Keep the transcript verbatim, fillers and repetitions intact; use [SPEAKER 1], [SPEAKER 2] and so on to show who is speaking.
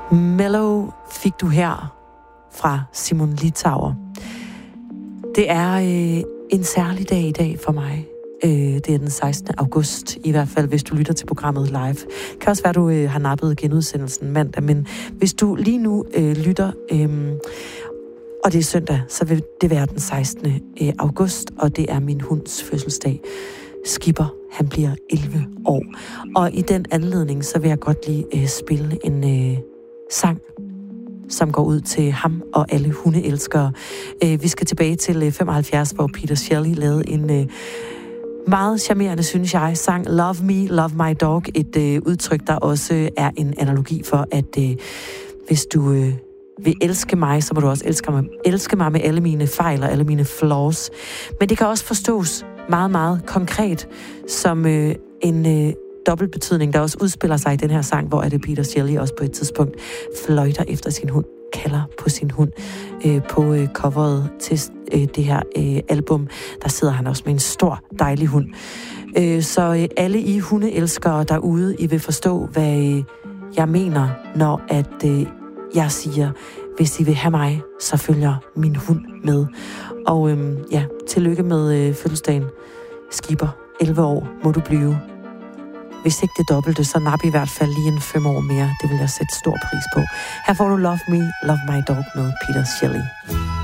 [SPEAKER 1] Mellow fik du her fra Simon Litauer. Det er øh, en særlig dag i dag for mig. Øh, det er den sekstende august, i hvert fald hvis du lytter til programmet live. Det kan også være, du øh, har nappet genudsendelsen mandag, men hvis du lige nu øh, lytter, øh, og det er søndag, så vil det være den sekstende august, og det er min hunds fødselsdag. Skipper, han bliver elleve år. Og i den anledning, så vil jeg godt lige øh, spille en øh, sang, som går ud til ham og alle hundeelskere. Øh, vi skal tilbage til øh, femoghalvfjerds, hvor Peter Shelley lavede en øh, meget charmerende, synes jeg, sang Love Me, Love My Dog. Et øh, udtryk, der også er en analogi for, at øh, hvis du øh, vil elske mig, så må du også elske mig, elske mig med alle mine fejl og alle mine flaws. Men det kan også forstås meget, meget konkret som øh, en øh, dobbeltbetydning, der også udspiller sig i den her sang, hvor er det Peter Shelley også på et tidspunkt fløjter efter sin hund, kalder på sin hund. Øh, på øh, coveret til øh, det her øh, album, der sidder han også med en stor, dejlig hund. Øh, så øh, alle I hundeelskere derude, I vil forstå, hvad øh, jeg mener, når at øh, jeg siger, hvis I vil have mig, så følger min hund med. Og øhm, ja, tillykke med øh, fødselsdagen. Skipper, elleve år må du blive. Hvis ikke det dobbelte, så nap i hvert fald lige en fem år mere. Det vil jeg sætte stor pris på. Her får du Love Me, Love My Dog med Peter Shelley.